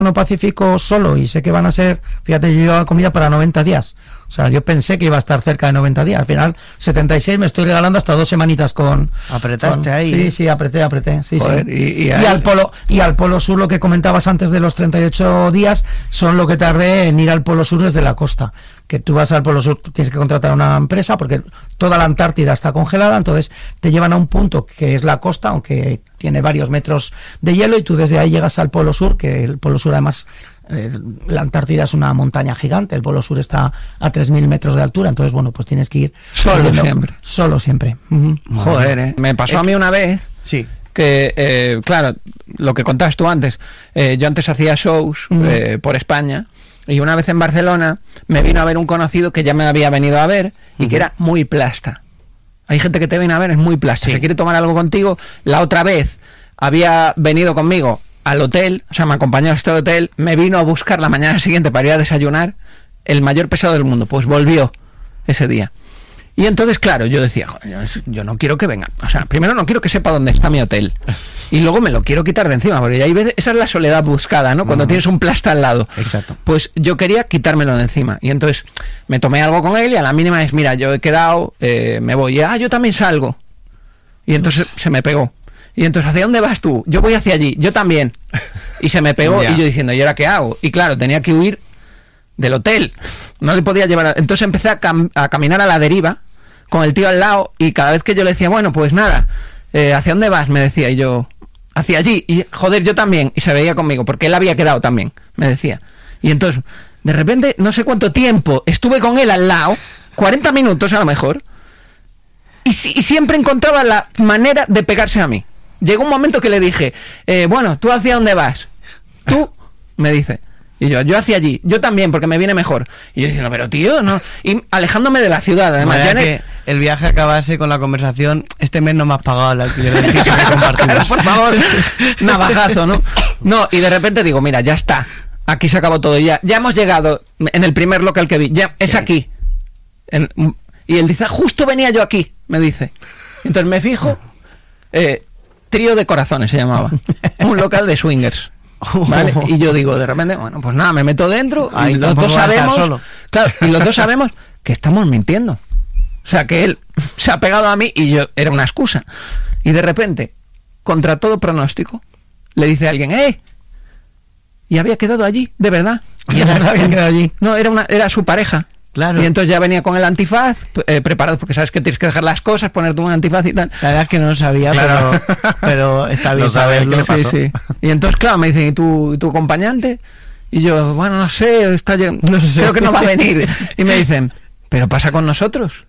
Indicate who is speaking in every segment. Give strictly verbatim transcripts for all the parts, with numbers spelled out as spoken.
Speaker 1: Océano Pacífico solo y sé que van a ser, fíjate, yo llevaba comida para noventa días. O sea, yo pensé que iba a estar cerca de noventa días. Al final, setenta y seis me estoy regalando hasta dos semanitas con...
Speaker 2: Apretaste
Speaker 1: con,
Speaker 2: ahí.
Speaker 1: Sí, sí, apreté, apreté. Sí,
Speaker 3: Joder,
Speaker 1: sí.
Speaker 3: Y, y,
Speaker 1: Y,
Speaker 3: ahí...
Speaker 1: al polo, y al Polo Sur, lo que comentabas antes de los treinta y ocho días, son lo que tardé en ir al Polo Sur desde la costa. Que tú vas al Polo Sur, tienes que contratar a una empresa, porque toda la Antártida está congelada, entonces te llevan a un punto que es la costa, aunque tiene varios metros de hielo, y tú desde ahí llegas al Polo Sur, que el Polo Sur además... Eh, la Antártida es una montaña gigante, el Polo Sur está a tres mil metros de altura, entonces bueno, pues tienes que ir
Speaker 3: solo subiendo, siempre.
Speaker 1: Solo siempre. Uh-huh.
Speaker 3: Joder, eh. Me pasó a mí una vez
Speaker 2: sí.
Speaker 3: que, eh, claro, lo que contabas tú antes, eh, yo antes hacía shows uh-huh. eh, por España, y una vez en Barcelona me vino a ver un conocido que ya me había venido a ver y uh-huh. que era muy plasta. Hay gente que te viene a ver, es muy plasta, sí. Se quiere tomar algo contigo. La otra vez había venido conmigo al hotel, o sea, me acompañó hasta el hotel, me vino a buscar la mañana siguiente para ir a desayunar, el mayor pesado del mundo, pues volvió ese día. Y entonces, claro, yo decía, joder, yo no quiero que venga, o sea, primero no quiero que sepa dónde está mi hotel, y luego me lo quiero quitar de encima, porque ahí ves, esa es la soledad buscada, ¿no? Cuando uh-huh. tienes un plasta al lado.
Speaker 2: Exacto.
Speaker 3: Pues yo quería quitármelo de encima, y entonces me tomé algo con él, y a la mínima es, mira, yo he quedado, eh, me voy, y, ah, yo también salgo. Y entonces se me pegó. Y entonces, ¿hacia dónde vas tú? Yo voy hacia allí, yo también. Y se me pegó, yeah. y yo diciendo, ¿y ahora qué hago? Y claro, tenía que huir del hotel. No le podía llevar a... Entonces empecé a, cam a caminar a la deriva, con el tío al lado, y cada vez que yo le decía, bueno, pues nada, eh, ¿hacia dónde vas? Me decía, y yo, hacia allí. Y joder, yo también. Y se veía conmigo, porque él había quedado también, me decía. Y entonces, de repente, no sé cuánto tiempo, estuve con él al lado, cuarenta minutos a lo mejor, y, y siempre encontraba la manera de pegarse a mí. Llegó un momento que le dije, eh, bueno, ¿tú hacia dónde vas? Tú, me dice. Y yo, yo hacia allí. Yo también, porque me viene mejor. Y yo diciendo, pero tío, no. Y alejándome de la ciudad, además. Ya
Speaker 2: que el... el viaje acabase con la conversación, este mes no me has pagado el alquiler del piso que compartimos.
Speaker 3: Claro, por favor, navajazo, ¿no? No, y de repente digo, mira, ya está. Aquí se acabó todo. Ya, ya hemos llegado en el primer local que vi. Ya, es aquí. En, y él dice, justo venía yo aquí, me dice. Entonces me fijo... Eh, Trío de Corazones se llamaba, un local de swingers, ¿vale? Y yo digo, de repente, bueno, pues nada, me meto dentro, y los dos sabemos, claro, y los dos sabemos que estamos mintiendo. O sea, que él se ha pegado a mí y yo, era una excusa. Y de repente, contra todo pronóstico, le dice a alguien, ¡eh! Y había quedado allí, de verdad.
Speaker 1: Y de verdad había quedado allí.
Speaker 3: No, era una, era su pareja.
Speaker 2: Claro.
Speaker 3: Y entonces ya venía con el antifaz eh, preparado, porque sabes que tienes que dejar las cosas, ponerte un antifaz y tal.
Speaker 2: La verdad es que no lo sabía, claro. pero, pero está bien saberlo.
Speaker 3: ¿Qué le pasó? Sí, sí. Y entonces, claro, me dicen, ¿y tu, tu acompañante? Y yo, bueno, no sé, está no sé, creo que no va a venir. Y me dicen, ¿pero pasa con nosotros?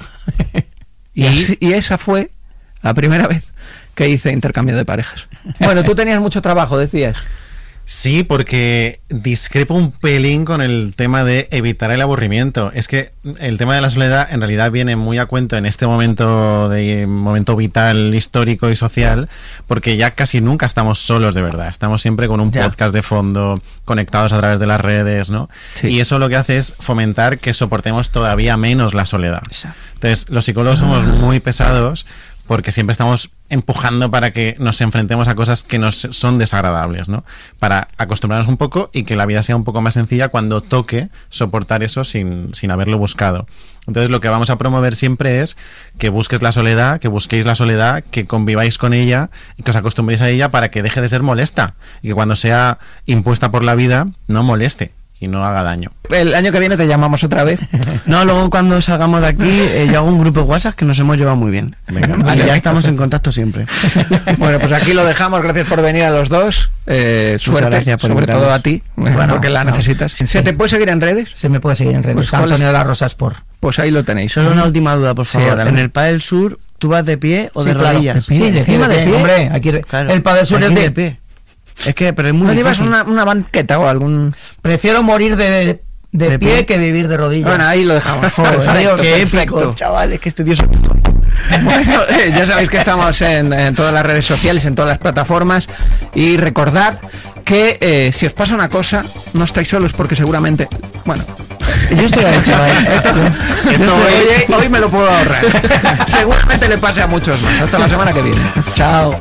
Speaker 3: y, así, y esa fue la primera vez que hice intercambio de parejas. Bueno, tú tenías mucho trabajo, decías.
Speaker 4: Sí, porque discrepo un pelín con el tema de evitar el aburrimiento. Es que el tema de la soledad en realidad viene muy a cuento en este momento de momento vital, histórico y social, porque ya casi nunca estamos solos de verdad. Estamos siempre con un ya. podcast de fondo, conectados a través de las redes, ¿no? Sí. Y eso lo que hace es fomentar que soportemos todavía menos la soledad. Exacto. Entonces, los psicólogos ah. somos muy pesados, porque siempre estamos empujando para que nos enfrentemos a cosas que nos son desagradables, ¿no? Para acostumbrarnos un poco y que la vida sea un poco más sencilla cuando toque soportar eso sin, sin haberlo buscado. Entonces lo que vamos a promover siempre es que busques la soledad, que busquéis la soledad, que conviváis con ella y que os acostumbréis a ella para que deje de ser molesta y que cuando sea impuesta por la vida no moleste y no haga daño.
Speaker 3: El año que viene te llamamos otra vez.
Speaker 2: No, luego cuando salgamos de aquí eh, yo hago un grupo de WhatsApp que nos hemos llevado muy bien. Venga, vale, ya estamos en contacto siempre.
Speaker 3: Bueno, pues aquí lo dejamos. Gracias por venir a los dos. Eh, suerte, gracias por sobre todo a ti, bueno, porque la no, necesitas. Sí. ¿Se te puede seguir en redes?
Speaker 1: Se me puede seguir en redes. Pues Antonio de la Rosa Sport.
Speaker 3: Pues ahí lo tenéis.
Speaker 2: Solo una última duda, por favor. Sí, en el Padel Sur, ¿tú vas de pie o sí, de
Speaker 1: claro,
Speaker 2: rodillas?
Speaker 1: De pie, sí, de,
Speaker 3: encima de, de pie.
Speaker 1: Hombre, aquí claro, el Padel Sur es de,
Speaker 2: de pie. Es que, pero es muy
Speaker 3: ¿no
Speaker 2: difícil.
Speaker 3: llevas una, una banqueta o algún...?
Speaker 1: Prefiero morir de, de, de, de pie, pie que vivir de rodillas.
Speaker 3: Bueno, ahí lo dejamos.
Speaker 2: Joder, Dios, qué épico, chavales, que este tío es...
Speaker 3: Bueno, eh, ya sabéis que estamos en, en todas las redes sociales, en todas las plataformas, y recordad que eh, si os pasa una cosa, no estáis solos porque seguramente... Bueno...
Speaker 2: Yo estoy ahí, chaval.
Speaker 3: Esto, esto hoy, hoy me lo puedo ahorrar. Seguramente le pase a muchos más. Hasta la semana que viene.
Speaker 2: Chao.